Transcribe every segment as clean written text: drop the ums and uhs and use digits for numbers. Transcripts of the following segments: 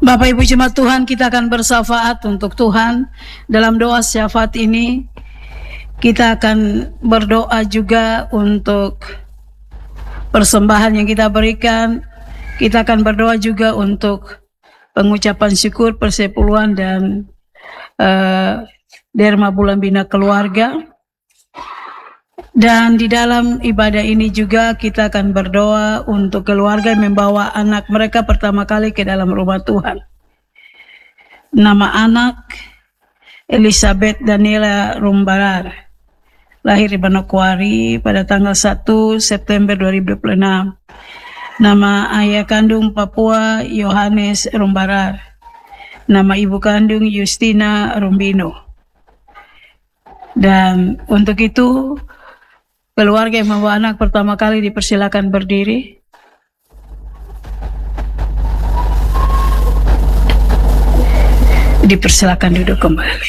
Bapak Ibu Jemaat Tuhan, kita akan bersyafaat untuk Tuhan. Dalam doa syafaat ini, kita akan berdoa juga untuk persembahan yang kita berikan. Kita akan berdoa juga untuk pengucapan syukur, persepuluhan, dan derma bulan bina keluarga. Dan di dalam ibadah ini juga kita akan berdoa untuk keluarga yang membawa anak mereka pertama kali ke dalam rumah Tuhan. Nama anak Elizabeth Daniela Rumbarar, lahir di Manokwari pada tanggal 1 September 2026. Nama ayah kandung Papua Yohanes Rumbarar. Nama ibu kandung Justina Rumbino. Dan untuk itu, keluarga yang membawa anak pertama kali dipersilakan berdiri. Dipersilakan duduk kembali.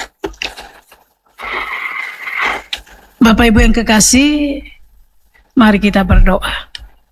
Bapak Ibu yang kekasih, mari kita berdoa.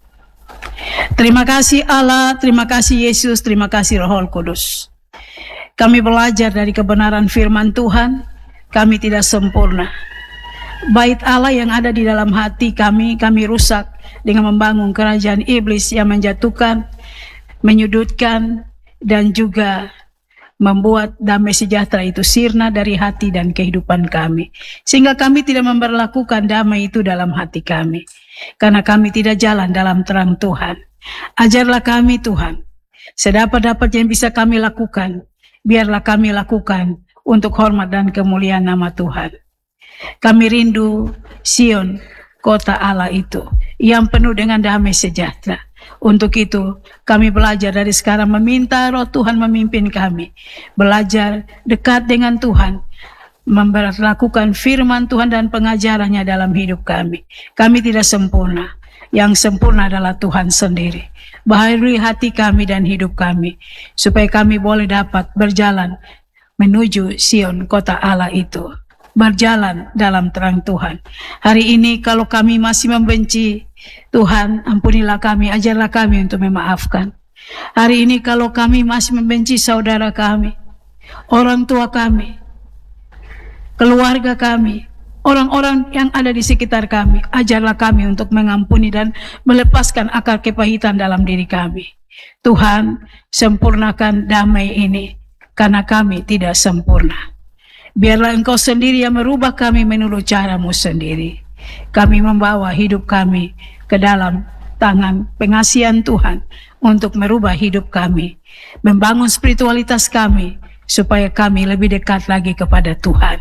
Terima kasih Allah, terima kasih Yesus, terima kasih Roh Kudus. Kami belajar dari kebenaran firman Tuhan, kami tidak sempurna. Bait Allah yang ada di dalam hati kami rusak dengan membangun kerajaan iblis yang menjatuhkan, menyudutkan, dan juga membuat damai sejahtera itu sirna dari hati dan kehidupan kami. Sehingga kami tidak memperlakukan damai itu dalam hati kami. Karena kami tidak jalan dalam terang Tuhan. Ajarlah kami Tuhan, sedapat-dapat yang bisa kami lakukan, biarlah kami lakukan untuk hormat dan kemuliaan nama Tuhan. Kami rindu Sion, kota Allah itu, yang penuh dengan damai sejahtera. Untuk itu, kami belajar dari sekarang meminta Roh Tuhan memimpin kami. Belajar dekat dengan Tuhan, memperlakukan firman Tuhan dan pengajarannya dalam hidup kami. Kami tidak sempurna. Yang sempurna adalah Tuhan sendiri. Baharui hati kami dan hidup kami, supaya kami boleh dapat berjalan menuju Sion, kota Allah itu. Berjalan dalam terang Tuhan. Hari ini kalau kami masih membenci, Tuhan ampunilah kami, ajarlah kami untuk memaafkan. Hari ini kalau kami masih membenci saudara kami, orang tua kami, keluarga kami, orang-orang yang ada di sekitar kami, ajarlah kami untuk mengampuni dan melepaskan akar kepahitan dalam diri kami. Tuhan, sempurnakan damai ini, karena kami tidak sempurna. Biarlah Engkau sendiri yang merubah kami menurut cara-Mu sendiri. Kami membawa hidup kami ke dalam tangan pengasihan Tuhan untuk merubah hidup kami, membangun spiritualitas kami, supaya kami lebih dekat lagi kepada Tuhan.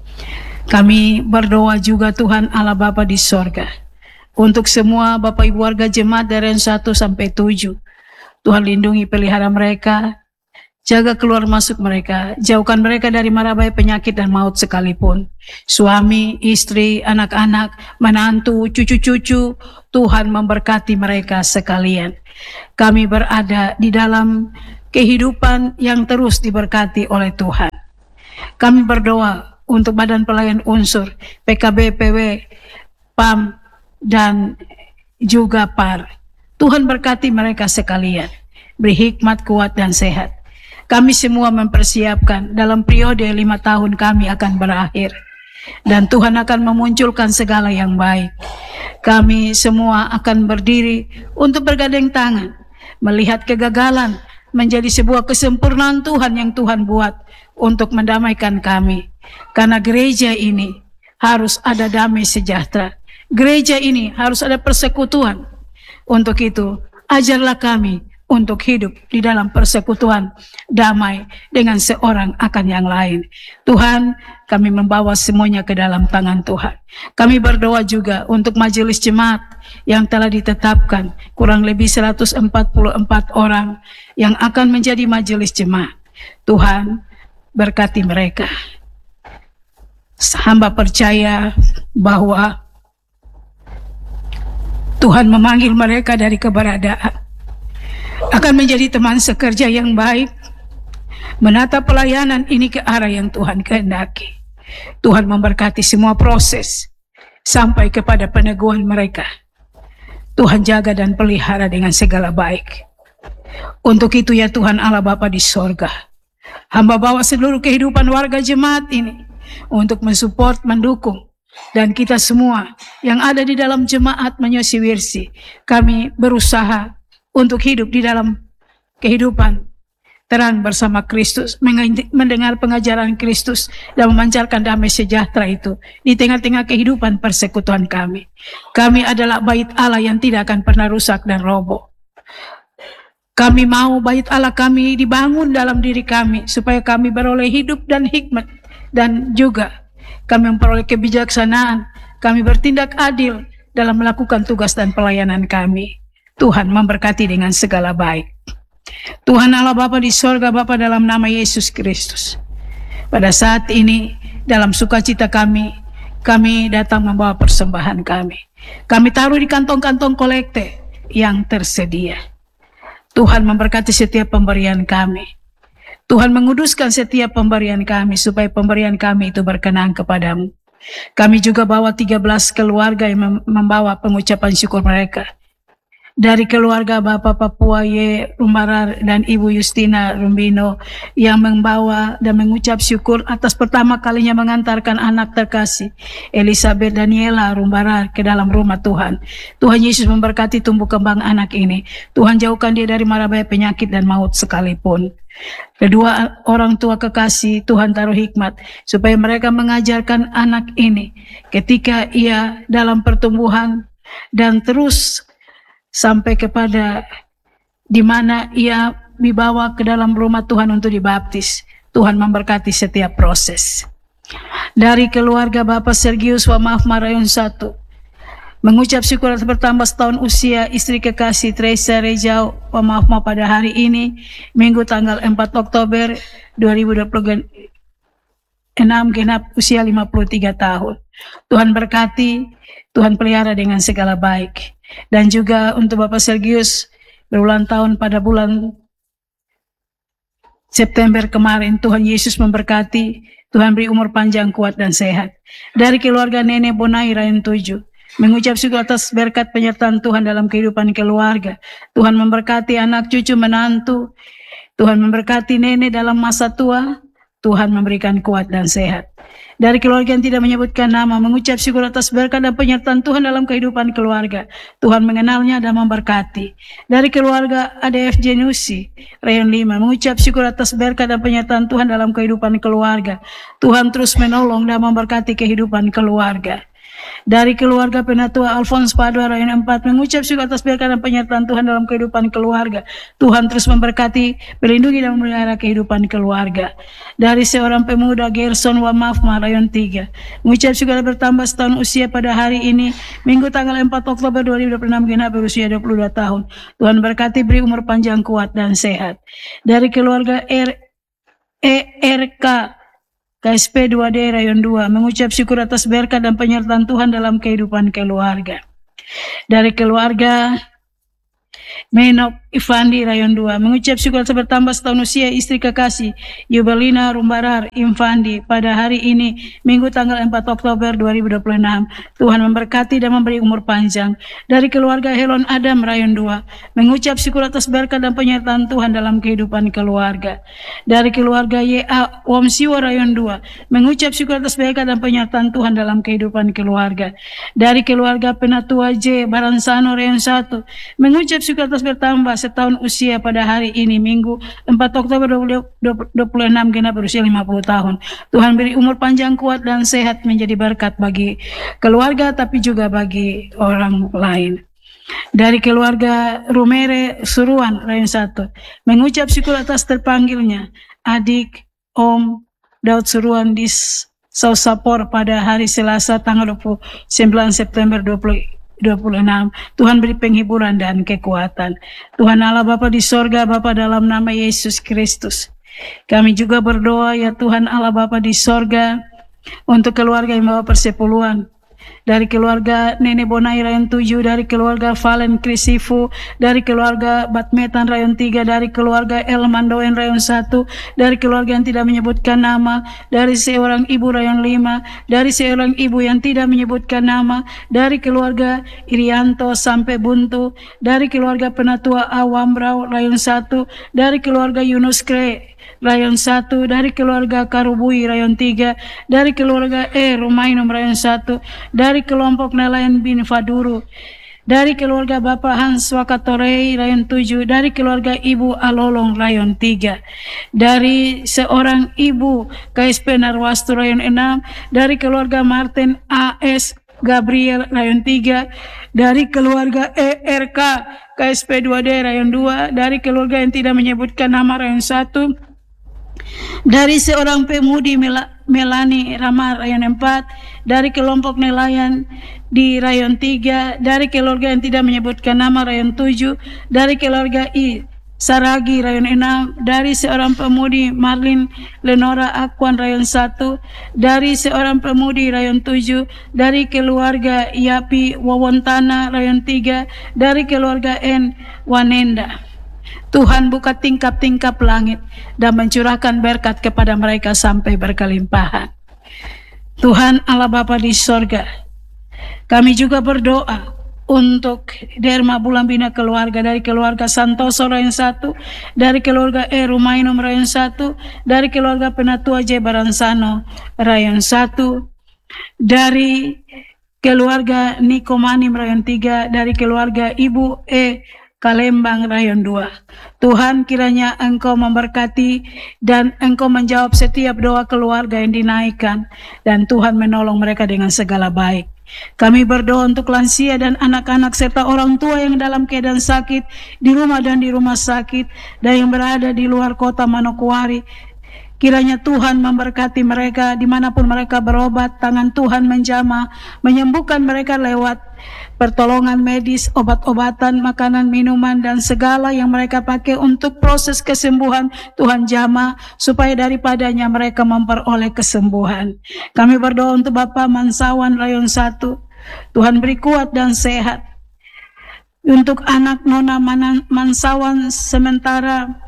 Kami berdoa juga Tuhan Allah Bapa di sorga, untuk semua Bapak Ibu warga jemaat dari 1 sampai 7. Tuhan lindungi pelihara mereka, jaga keluar masuk mereka, jauhkan mereka dari mara bahaya penyakit dan maut sekalipun. Suami, istri, anak-anak, menantu, cucu-cucu, Tuhan memberkati mereka sekalian. Kami berada di dalam kehidupan yang terus diberkati oleh Tuhan. Kami berdoa untuk Badan Pelayan Unsur, PKB, PW, PAM, dan juga PAR. Tuhan berkati mereka sekalian, beri hikmat, kuat, dan sehat. Kami semua mempersiapkan dalam periode 5 tahun kami akan berakhir. Dan Tuhan akan memunculkan segala yang baik. Kami semua akan berdiri untuk bergandeng tangan, melihat kegagalan menjadi sebuah kesempurnaan Tuhan yang Tuhan buat untuk mendamaikan kami. Karena gereja ini harus ada damai sejahtera. Gereja ini harus ada persekutuan. Untuk itu, ajarlah kami untuk hidup di dalam persekutuan damai dengan seorang akan yang lain. Tuhan, kami membawa semuanya ke dalam tangan Tuhan. Kami berdoa juga untuk majelis jemaat yang telah ditetapkan, kurang lebih 144 orang yang akan menjadi majelis jemaat. Tuhan, berkati mereka. Hamba percaya bahwa Tuhan memanggil mereka dari keberadaan, akan menjadi teman sekerja yang baik, menata pelayanan ini ke arah yang Tuhan kehendaki. Tuhan memberkati semua proses sampai kepada peneguhan mereka. Tuhan jaga dan pelihara dengan segala baik. Untuk itu ya Tuhan Allah Bapa di sorga, hamba bawa seluruh kehidupan warga jemaat ini untuk mensupport, mendukung, dan kita semua yang ada di dalam jemaat Manyosi Wirsi, kami berusaha untuk hidup di dalam kehidupan terang bersama Kristus, mendengar pengajaran Kristus dan memancarkan damai sejahtera itu di tengah-tengah kehidupan persekutuan kami. Kami adalah bait Allah yang tidak akan pernah rusak dan roboh. Kami mau bait Allah kami dibangun dalam diri kami supaya kami beroleh hidup dan hikmat, dan juga kami memperoleh kebijaksanaan, kami bertindak adil dalam melakukan tugas dan pelayanan kami. Tuhan memberkati dengan segala baik. Tuhan Allah Bapa di sorga, Bapa dalam nama Yesus Kristus, pada saat ini dalam sukacita kami datang membawa persembahan kami. Kami taruh di kantong-kantong kolekte yang tersedia. Tuhan memberkati setiap pemberian kami. Tuhan menguduskan setiap pemberian kami supaya pemberian kami itu berkenan kepadamu. Kami juga bawa 13 keluarga yang membawa pengucapan syukur mereka. Dari keluarga Bapak Papua Y. Rumbarar dan Ibu Justina Rumbino yang membawa dan mengucap syukur atas pertama kalinya mengantarkan anak terkasih Elizabeth Daniela Rumbarar ke dalam rumah Tuhan. Tuhan Yesus memberkati tumbuh kembang anak ini. Tuhan jauhkan dia dari mara bahaya penyakit dan maut sekalipun. Kedua orang tua kekasih, Tuhan taruh hikmat supaya mereka mengajarkan anak ini ketika ia dalam pertumbuhan dan terus sampai kepada di mana ia dibawa ke dalam rumah Tuhan untuk dibaptis. Tuhan memberkati setiap proses. Dari keluarga Bapak Sergius Wamafma Rayon 1, mengucap syukur atas bertambah setahun usia istri kekasih Teresa Rejau Wamafma pada hari ini, Minggu tanggal 4 Oktober 2026, genap usia 53 tahun. Tuhan berkati, Tuhan pelihara dengan segala baik. Dan juga untuk Bapak Sergius berulang tahun pada bulan September kemarin, Tuhan Yesus memberkati, Tuhan beri umur panjang, kuat dan sehat. Dari keluarga Nenek Bonai Rayon 7, mengucap syukur atas berkat penyertaan Tuhan dalam kehidupan keluarga. Tuhan memberkati anak cucu menantu, Tuhan memberkati nenek dalam masa tua, Tuhan memberikan kuat dan sehat. Dari keluarga yang tidak menyebutkan nama, mengucap syukur atas berkat dan penyertaan Tuhan dalam kehidupan keluarga. Tuhan mengenalnya dan memberkati. Dari keluarga ADF Jenusi, Rayon 5, mengucap syukur atas berkat dan penyertaan Tuhan dalam kehidupan keluarga. Tuhan terus menolong dan memberkati kehidupan keluarga. Dari keluarga Penatua Alphonse Padua Rayon 4, mengucap syukur atas berkat dan penyertaan Tuhan dalam kehidupan keluarga. Tuhan terus memberkati, melindungi dan memelihara kehidupan keluarga. Dari seorang pemuda Gerson Wamafma Rayon 3, mengucap syukur bertambah setahun usia pada hari ini, Minggu tanggal 4 Oktober 2026, genap berusia 22 tahun. Tuhan berkati, beri umur panjang, kuat dan sehat. Dari keluarga ERK KSP 2D Rayon 2, mengucap syukur atas berkat dan penyertaan Tuhan dalam kehidupan keluarga. Dari keluarga Menok Ivandi Rayon 2, mengucap syukur atas bertambah setahun usia istri kekasih Yubelina Rumbarar Infandi pada hari ini, Minggu tanggal 4 Oktober 2026. Tuhan memberkati dan memberi umur panjang. Dari keluarga Helon Adam Rayon 2, mengucap syukur atas berkat dan penyertaan Tuhan dalam kehidupan keluarga. Dari keluarga YA Womsiwo Rayon 2, mengucap syukur atas berkat dan penyertaan Tuhan dalam kehidupan keluarga. Dari keluarga Penatua J Baransano Rayon 1, mengucap syukur atas bertambah setahun usia pada hari ini, Minggu 4 Oktober 2026, genap berusia 50 tahun. Tuhan beri umur panjang, kuat dan sehat, menjadi berkat bagi keluarga tapi juga bagi orang lain. Dari keluarga Rumere Suruan Rayon 1, mengucap syukur atas terpanggilnya adik Om Daud Suruan di Sausapor pada hari Selasa tanggal 29 September 2026. Tuhan beri penghiburan dan kekuatan. Tuhan Allah Bapa di sorga, Bapa dalam nama Yesus Kristus, kami juga berdoa ya Tuhan Allah Bapa di sorga untuk keluarga yang bawa persepuluhan dari keluarga Nenek Bonai rayon 7, dari keluarga Valen Krisifu, dari keluarga Batmetan rayon 3, dari keluarga El Mandoen rayon 1, dari keluarga yang tidak menyebutkan nama, dari seorang ibu rayon 5, dari seorang ibu yang tidak menyebutkan nama, dari keluarga Irianto sampai Buntu, dari keluarga Penatua Awambrau rayon 1, dari keluarga Yunus Kre rayon 1, dari keluarga Karubui rayon 3, dari keluarga Rumainum rayon 1, dari kelompok nelayan bin Faduru, dari keluarga Bapak Hans Wakatorei rayon 7, dari keluarga Ibu Alolong rayon 3, dari seorang ibu KSP Narwastu rayon 6, dari keluarga Martin AS Gabriel rayon 3, dari keluarga ERK KSP 2D rayon 2, dari keluarga yang tidak menyebutkan nama rayon 1, dari seorang pemudi Melani Ramar rayon 4, dari kelompok nelayan di rayon 3, dari keluarga yang tidak menyebutkan nama rayon 7, dari keluarga Saragi rayon 6, dari seorang pemudi Marlin Lenora Akwan rayon 1, dari seorang pemudi rayon 7, dari keluarga Yapi Wawontana rayon 3, dari keluarga N Wanenda. Tuhan buka tingkap-tingkap langit dan mencurahkan berkat kepada mereka sampai berkelimpahan. Tuhan Allah Bapa di sorga, kami juga berdoa untuk Derma Bulan Bina keluarga, dari keluarga Santoso rayon 1, dari keluarga Rumainum rayon 1, dari keluarga Penatua J Baransano rayon 1, dari keluarga Nikomanim rayon 3, dari keluarga Ibu Kalembang rayon 2. Tuhan, kiranya Engkau memberkati dan Engkau menjawab setiap doa keluarga yang dinaikkan, dan Tuhan menolong mereka dengan segala baik. Kami berdoa untuk lansia dan anak-anak serta orang tua yang dalam keadaan sakit di rumah dan di rumah sakit, dan yang berada di luar kota Manokwari. Kiranya Tuhan memberkati mereka dimanapun mereka berobat. Tangan Tuhan menjamah, menyembuhkan mereka lewat pertolongan medis, obat-obatan, makanan, minuman, dan segala yang mereka pakai untuk proses kesembuhan. Tuhan jamah supaya daripadanya mereka memperoleh kesembuhan. Kami berdoa untuk Bapak Mansawan rayon 1. Tuhan beri kuat dan sehat. Untuk anak Nona Mansawan sementara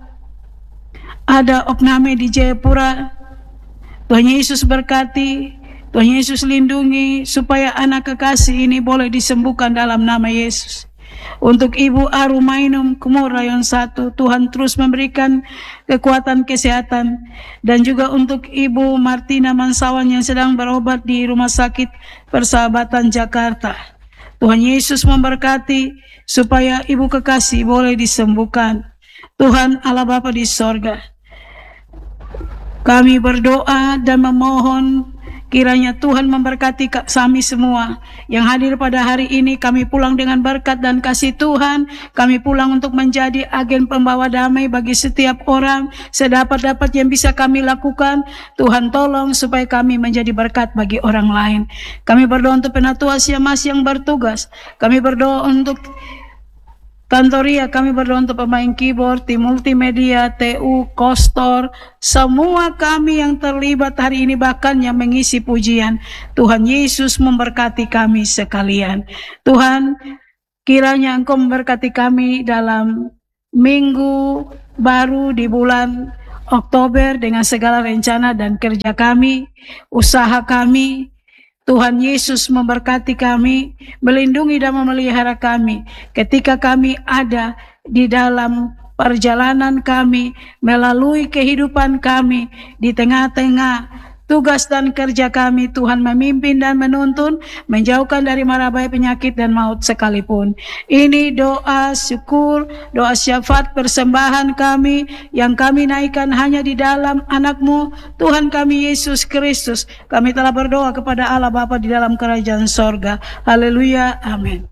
ada opname di Jayapura, Tuhan Yesus berkati, Tuhan Yesus lindungi supaya anak kekasih ini boleh disembuhkan dalam nama Yesus. Untuk Ibu Arumainum Kumur rayon 1, Tuhan terus memberikan kekuatan kesehatan, dan juga untuk Ibu Martina Mansawan yang sedang berobat di Rumah Sakit Persahabatan Jakarta. Tuhan Yesus memberkati supaya ibu kekasih boleh disembuhkan. Tuhan Allah Bapa di sorga, kami berdoa dan memohon kiranya Tuhan memberkati kami semua yang hadir pada hari ini. Kami pulang dengan berkat dan kasih Tuhan. Kami pulang untuk menjadi agen pembawa damai bagi setiap orang. Sedapat-dapat yang bisa kami lakukan, Tuhan tolong supaya kami menjadi berkat bagi orang lain. Kami berdoa untuk Penatua Siamas yang bertugas. Kami berdoa untuk Kantoria, kami berdoa untuk pemain keyboard, tim multimedia, TU, kostor, semua kami yang terlibat hari ini, bahkan yang mengisi pujian. Tuhan Yesus memberkati kami sekalian. Tuhan, kiranya Engkau memberkati kami dalam minggu baru di bulan Oktober dengan segala rencana dan kerja kami, usaha kami. Tuhan Yesus memberkati kami, melindungi dan memelihara kami ketika kami ada di dalam perjalanan kami, melalui kehidupan kami, di tengah-tengah tugas dan kerja kami. Tuhan memimpin dan menuntun, menjauhkan dari mara bahaya penyakit dan maut sekalipun. Ini doa syukur, doa syafaat persembahan kami yang kami naikkan hanya di dalam anak-Mu, Tuhan kami Yesus Kristus. Kami telah berdoa kepada Allah Bapa di dalam kerajaan sorga. Haleluya, amin.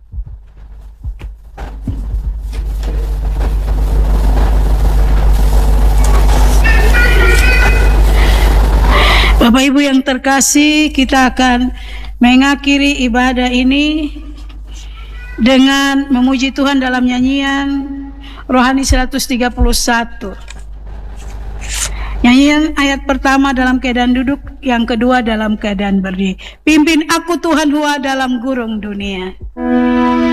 Bapak Ibu yang terkasih, kita akan mengakhiri ibadah ini dengan memuji Tuhan dalam nyanyian Rohani 131. Nyanyian ayat pertama dalam keadaan duduk, yang kedua dalam keadaan berdiri. Pimpin aku Tuhan Hua dalam gurung dunia.